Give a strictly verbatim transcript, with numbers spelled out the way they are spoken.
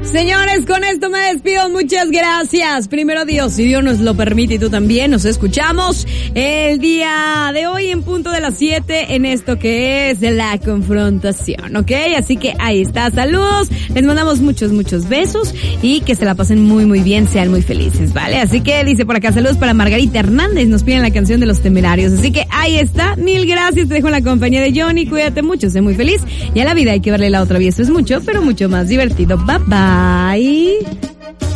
Señores, con esto me despido. Muchas gracias. Primero Dios, si Dios nos lo permite y tú también, nos escuchamos el día de hoy en punto de las siete en esto que es la confrontación, ¿ok? Así que ahí está. Saludos. Les mandamos muchos, muchos besos y que se la pasen muy, muy bien. Sean muy felices, ¿vale? Así que dice por acá, saludos para Margarita Hernández. Nos piden la canción de Los Temerarios. Así que ahí está. Mil gracias. Te dejo en la compañía de Johnny. Cuídate mucho. Sé muy feliz. Y a la vida hay que verle la otra vía. Esto es mucho, pero mucho más divertido. Bye, bye. Bye.